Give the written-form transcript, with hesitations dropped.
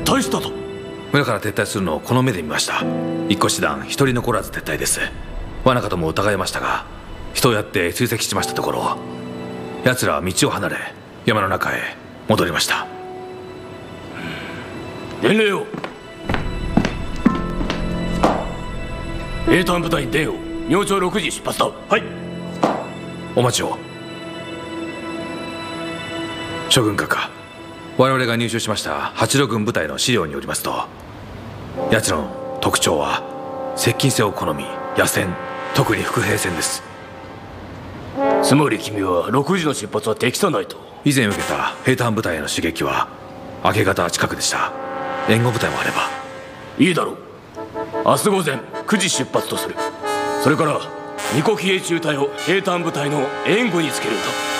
退したと。 村から撤退するのをこの目で見ました。一個師団一人残らず撤退です。罠かとも疑いましたが、人をやって追跡しましたところ、奴らは道を離れ山の中へ戻りました。 伝令を。兵隊部隊に伝を。明朝6時出発だ。はい。 お待ちを。諸軍閣下、我々が入手しました八路軍部隊の資料によりますと、奴らの特徴は接近戦を好み、野戦、特に伏兵戦です。 つまり君は6時の出発は適さないと。 以前受けた兵隊部隊への刺激は明け方近くでした。援護部隊もあれば。 いいだろう。明日午前9時出発とする。それから二国兵中隊を兵隊部隊の援護につけるんだ。